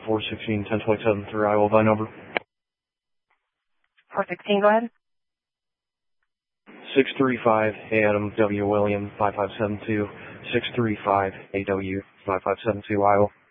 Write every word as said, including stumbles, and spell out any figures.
four sixteen, ten twenty-seven through Iowa by number. four sixteen, go ahead. six three five A Adam W William five five seven two, six three five A W five five seven two Iowa.